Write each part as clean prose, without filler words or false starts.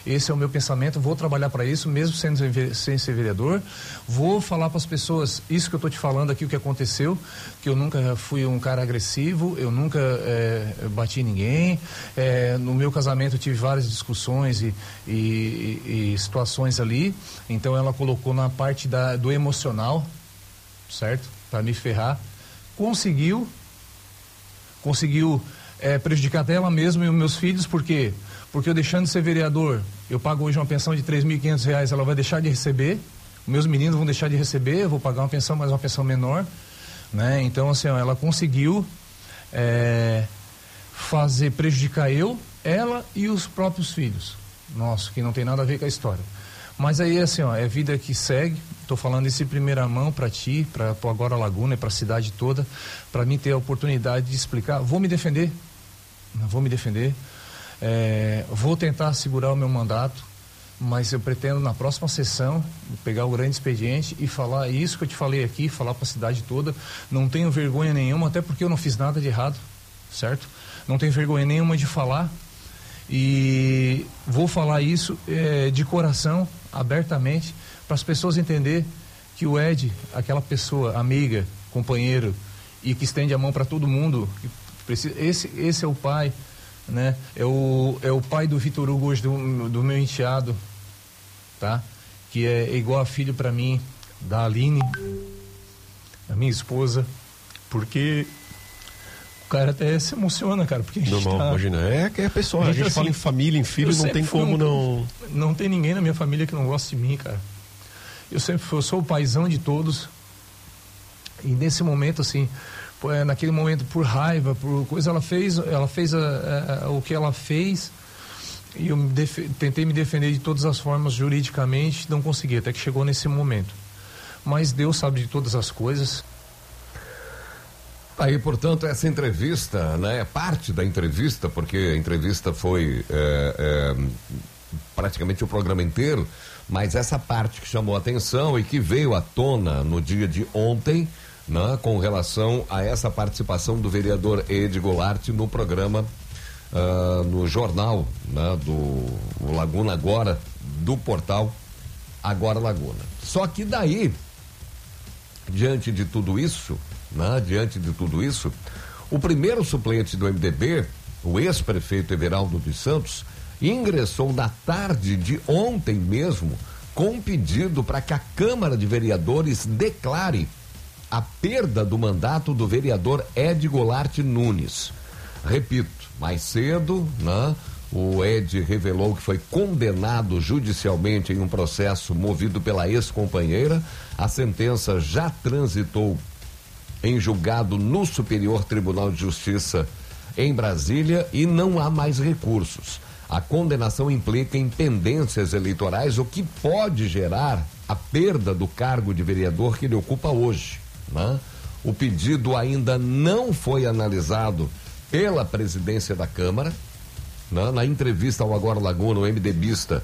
Esse é o meu pensamento, vou trabalhar para isso, mesmo sem ser vereador. Vou falar para as pessoas isso que eu estou te falando aqui, o que aconteceu, que eu nunca fui um cara agressivo, eu nunca bati ninguém. No meu casamento eu tive várias discussões e situações ali. Então ela colocou na parte do emocional, certo? Para me ferrar. Conseguiu prejudicar até ela mesma e os meus filhos, por quê? Porque eu deixando de ser vereador, eu pago hoje uma pensão de R$3.500, ela vai deixar de receber, meus meninos vão deixar de receber, eu vou pagar uma pensão, mas uma pensão menor, né? Então, assim, ó, ela conseguiu prejudicar ela e os próprios filhos, nossa, que não tem nada a ver com a história. Mas aí, assim, ó, é vida que segue. Estou falando isso em primeira mão para ti, para Agora Laguna e para a cidade toda, para mim ter a oportunidade de explicar. Vou me defender, vou tentar segurar o meu mandato, mas eu pretendo na próxima sessão pegar o grande expediente e falar isso que eu te falei aqui, falar para a cidade toda. Não tenho vergonha nenhuma, até porque eu não fiz nada de errado, certo? Não tenho vergonha nenhuma de falar. E vou falar isso de coração, abertamente, para as pessoas entenderem que o Ed, aquela pessoa, amiga, companheiro, e que estende a mão para todo mundo, esse é o pai, né? É o pai do Vitor Hugo hoje, do meu enteado, tá? Que é igual a filho para mim, da Aline, a minha esposa, porque... O cara até se emociona, cara, porque a gente imagina, que é pessoa, a gente assim, fala em família, em filho, não tem como não... Não tem ninguém na minha família que não goste de mim, cara. Eu sou o paizão de todos, e nesse momento, assim, naquele momento, por raiva, por coisa, ela fez o que ela fez, e eu tentei me defender de todas as formas, juridicamente, não consegui, até que chegou nesse momento. Mas Deus sabe de todas as coisas. Aí, portanto, essa entrevista, né, é parte da entrevista, porque a entrevista foi praticamente o programa inteiro, mas essa parte que chamou a atenção e que veio à tona no dia de ontem, né, com relação a essa participação do vereador Ed Goulart no programa, no jornal, né, do Laguna Agora, do portal Agora Laguna. Só que daí, diante de tudo isso, o primeiro suplente do MDB, o ex-prefeito Everaldo dos Santos, ingressou na tarde de ontem mesmo com um pedido para que a Câmara de Vereadores declare a perda do mandato do vereador Ed Goulart Nunes. Repito, mais cedo, né, o Ed revelou que foi condenado judicialmente em um processo movido pela ex-companheira. A sentença já transitou em julgado no Superior Tribunal de Justiça em Brasília e não há mais recursos. A condenação implica em pendências eleitorais, o que pode gerar a perda do cargo de vereador que ele ocupa hoje, né? O pedido ainda não foi analisado pela presidência da Câmara, né? Na entrevista ao Agora Laguna, o MDBista,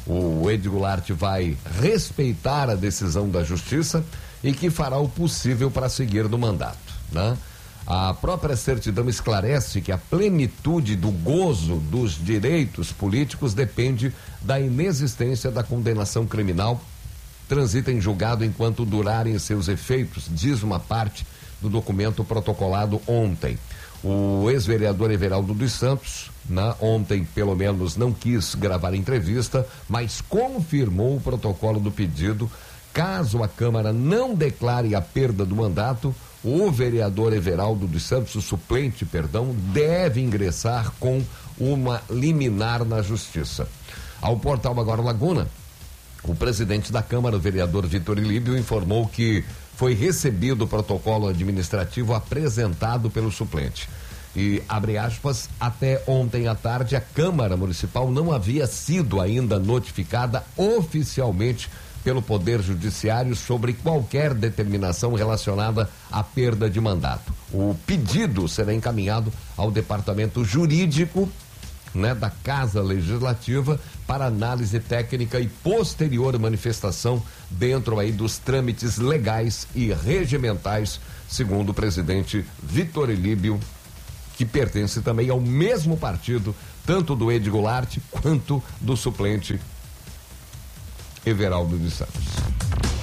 o Ed Goulart, vai respeitar a decisão da Justiça e que fará o possível para seguir no mandato, né? A própria certidão esclarece que a plenitude do gozo dos direitos políticos depende da inexistência da condenação criminal, transita em julgado enquanto durarem seus efeitos, diz uma parte do documento protocolado ontem. O ex-vereador Everaldo dos Santos, né, ontem pelo menos não quis gravar entrevista, mas confirmou o protocolo do pedido. Caso a Câmara não declare a perda do mandato, o vereador Everaldo dos Santos, o suplente, deve ingressar com uma liminar na Justiça. Ao portal Agora Laguna, o presidente da Câmara, o vereador Vitor Ilíbio, informou que foi recebido o protocolo administrativo apresentado pelo suplente. E, abre aspas, até ontem à tarde a Câmara Municipal não havia sido ainda notificada oficialmente pelo Poder Judiciário sobre qualquer determinação relacionada à perda de mandato. O pedido será encaminhado ao Departamento Jurídico, né, da Casa Legislativa para análise técnica e posterior manifestação dentro aí dos trâmites legais e regimentais, segundo o presidente Vitor Ilíbio, que pertence também ao mesmo partido tanto do Ed Goulart quanto do suplente Everaldo dos Santos.